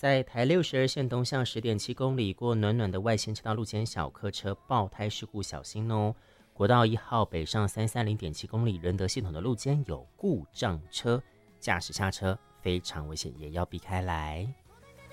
在台62线东向10.7公里过暖暖的外线车道路前，小客车爆胎事故小心哦。国道1号北上330.7公里仁德系统的路肩有故障车，驾驶下车非常危险，也要避开来。